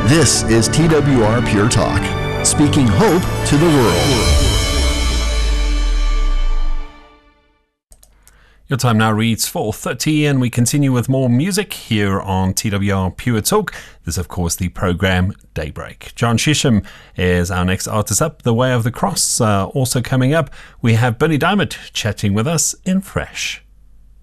This is TWR Pure Talk, speaking hope to the world. Your time now reads 4:30, and we continue with more music here on TWR Pure Talk. This is, of course, the program Daybreak. John Shisham is our next artist up, The Way of the Cross. Also coming up, we have Bernie Diamond chatting with us in Fresh.